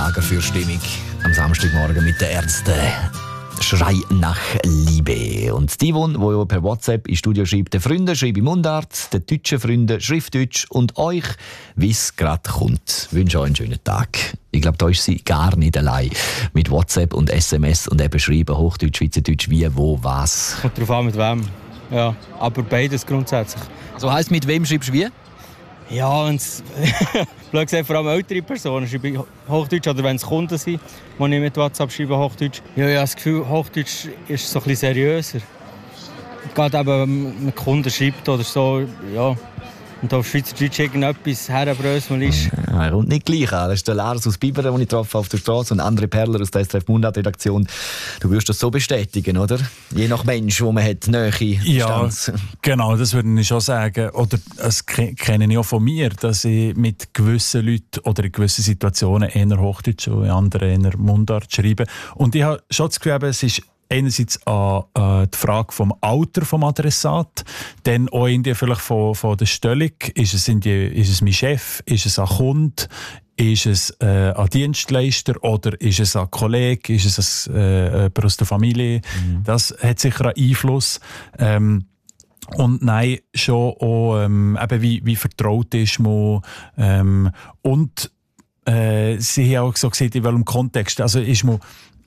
Lagerfeuerstimmung am Samstagmorgen mit den Ärzten. Schrei nach Liebe. Und die per WhatsApp ins Studio schreibt, den Freunden schreibe ich Mundart, den deutschen Freunden Schriftdeutsch und euch, wie es gerade kommt. Ich wünsche euch einen schönen Tag. Ich glaube, da ist sie gar nicht allein. Mit WhatsApp und SMS und eben schreiben Hochdeutsch, Schweizerdeutsch, wie, wo, was. Kommt drauf an, mit wem. Ja, aber beides grundsätzlich. Also heisst, mit wem schreibst du wie? Ja, und blöd gesagt, vor allem ältere Personen schreiben Hochdeutsch, oder wenn es Kunden sind, die ich mit WhatsApp schreibe Hochdeutsch. Ja, ich habe das Gefühl, Hochdeutsch ist so ein bisschen seriöser. Gerade eben, wenn man Kunden schreibt oder so, ja. Und auf Schweizerdeutsch irgendetwas herbrösel ist. Ja, und nicht gleich an. Das ist der Lars aus Biberen, den ich traf auf der Straße, und andere Perler aus der SRF Mundart-Redaktion. Du würdest das so bestätigen, oder? Je nach Mensch, wo man hat, Nähe, Distanz. Ja, genau, das würde ich schon sagen. Oder das kenne ich auch von mir, dass ich mit gewissen Leuten oder in gewissen Situationen eher Hochdeutsch und in anderen eher Mundart schreibe. Und ich habe schon das Gefühl, es ist einerseits an die Frage vom Alter des Adressat, dann auch vielleicht von der Stellung. Ist es mein Chef? Ist es ein Kunde? Ist es ein Dienstleister? Oder ist es ein Kollege? Ist es jemand aus der Familie? Das hat sicher einen Einfluss. Und nein, schon auch eben wie vertraut ist man. Und sie haben auch so gesagt, in welchem Kontext. Also ist man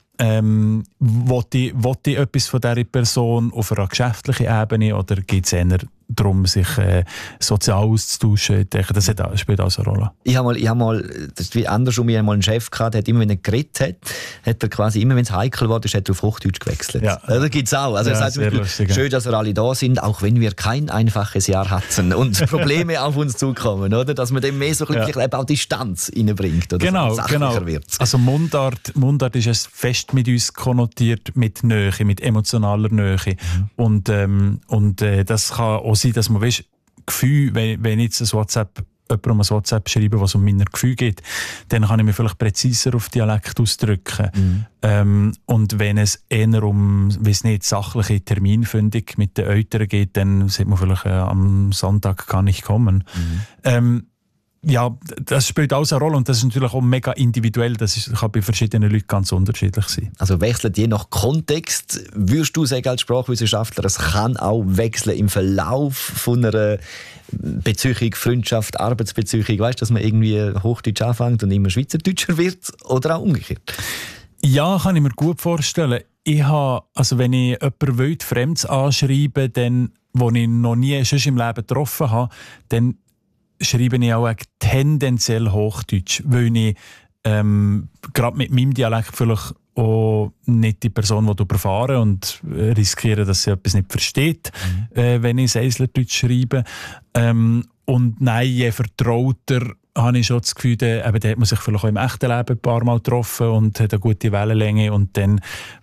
will ich etwas von dieser Person auf einer geschäftlichen Ebene oder geht es eher darum, sich sozial auszutauschen? Ich denke, das spielt auch eine Rolle. Ich habe mal, das ist wie andersrum, ich habe mal einen Chef gehabt, der hat immer, wenn er geredet hat er quasi immer, wenn es heikel war, hat er auf Hochdeutsch gewechselt. Ja. Das gibt es auch. Also, ja, das heißt, lustig, schön, dass wir alle da sind, auch wenn wir kein einfaches Jahr hatten und Probleme auf uns zukommen, oder? Dass man dem mehr so ein bisschen auch Distanz reinbringt. Oder genau. Wird. Also Mundart ist es fest mit uns konnotiert, mit Nähe, mit emotionaler Nähe. Und das kann auch sein, dass man Gefühl, wenn jetzt jemandem ein WhatsApp schreibe, was um meine Gefühle geht, dann kann ich mich vielleicht präziser auf Dialekt ausdrücken. Und wenn es eher um, sachliche Terminfindung mit den Eltern geht, dann sagt man vielleicht, am Sonntag kann ich kommen. Ja, das spielt auch eine Rolle und das ist natürlich auch mega individuell. Das kann bei verschiedenen Leuten ganz unterschiedlich sein. Also wechselt je nach Kontext. Würdest du sagen als Sprachwissenschaftler, es kann auch wechseln im Verlauf von einer Beziehung, Freundschaft, Arbeitsbeziehung, weißt, dass man irgendwie Hochdeutsch anfängt und immer Schweizerdeutscher wird oder auch umgekehrt? Ja, kann ich mir gut vorstellen. Wenn ich jemanden wildfremd anschreibe, den ich noch nie sonst im Leben getroffen habe, dann schreibe ich auch tendenziell Hochdeutsch, weil ich gerade mit meinem Dialekt vielleicht auch nicht die Person überfahren und riskiere, dass sie etwas nicht versteht, wenn ich Seislerdeutsch schreibe. Und nein, je vertrauter habe ich schon das Gefühl, da hat man sich vielleicht auch im echten Leben ein paar Mal getroffen und hat eine gute Wellenlänge und dann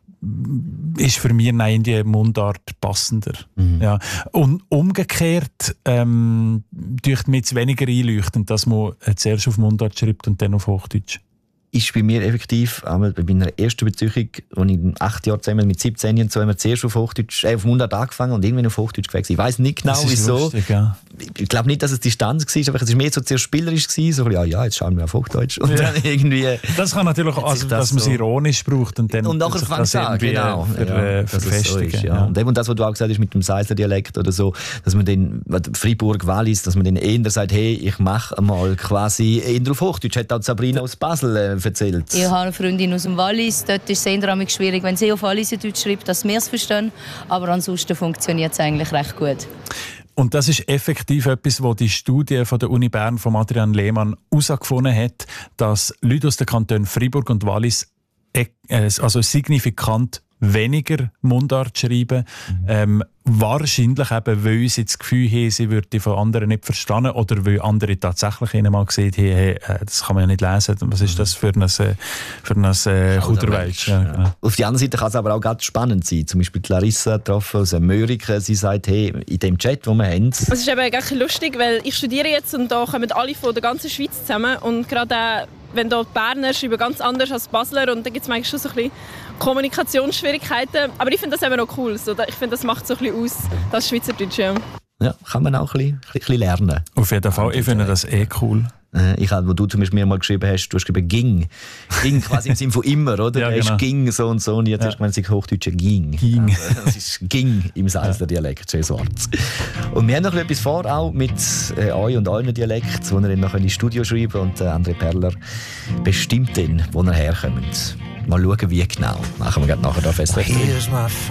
ist für mich in die Mundart passender. Ja. Und umgekehrt durch mich jetzt weniger einleuchtend, dass man zuerst auf Mundart schreibt und dann auf Hochdeutsch. Ist bei mir effektiv, einmal bei meiner ersten Beziehung, als ich 8 Jahre zusammen mit 17 und so, haben wir zuerst auf Mundart angefangen und irgendwann auf Hochdeutsch gewechselt. Ich weiss nicht genau, wieso. Lustig, ja. Ich glaube nicht, dass es Distanz war, aber es war mehr so zuerst spielerisch gewesen, so, ja, jetzt schauen wir auf Hochdeutsch. Und dann irgendwie... Das kann natürlich auch, dass man es ironisch braucht und dann... Und nachher fängt es an, genau. Verfestigen. So ja. Und eben das, was du auch gesagt hast mit dem Seisler-Dialekt oder so, dass man den Freiburg, Wallis, dass man den eher sagt, hey, ich mache mal quasi eher auf Hochdeutsch. Hat auch Sabrina aus Basel erzählt. Ich habe eine Freundin aus dem Wallis. Dort ist es eher schwierig, wenn sie auf Walliserdeutsch schreibt, dass wir es verstehen. Aber ansonsten funktioniert es eigentlich recht gut. Und das ist effektiv etwas, was die Studie von der Uni Bern von Adrian Lehmann herausgefunden hat, dass Leute aus den Kantonen Freiburg und Wallis signifikant weniger Mundart schreiben. Wahrscheinlich eben, weil sie das Gefühl haben, sie würden von anderen nicht verstanden oder weil andere tatsächlich ihnen mal gesehen haben, hey, das kann man ja nicht lesen. Was ist das für ein Kauderwelsch? Ja, genau. Auf der anderen Seite kann es aber auch ganz spannend sein. Zum Beispiel Clarissa getroffen aus Mörike. Sie sagt, hey, in dem Chat, den wir haben... Es ist eben ganz lustig, weil ich studiere jetzt und da kommen alle von der ganzen Schweiz zusammen und gerade wenn da die Berner schreiben ganz anders als die Basler und da gibt es manchmal schon so ein bisschen Kommunikationsschwierigkeiten. Aber ich finde das eben noch cool. So, ich finde, das macht so ein bisschen aus, das Schweizerdeutsche. Ja, kann man auch ein bisschen lernen. Auf jeden Fall, ich finde das cool. Ich habe, wo du zum Beispiel mir mal geschrieben hast, du hast geschrieben «ging». «Ging» quasi im Sinne von immer, oder? Ja, Er ist genau. «ging» so und so und jetzt hast du gemeint, es ist Hochdeutscher «ging». Ging. Das ist «ging» im Salzner Dialekt, schön schwarz. Und wir haben noch etwas vor, auch mit euch und euren Dialekt, wo ihr dann noch ins Studio schreiben und André Perler bestimmt dann, wo ihr herkommt. Mal schauen, wie genau. Machen wir gerade nachher auf SRF 3.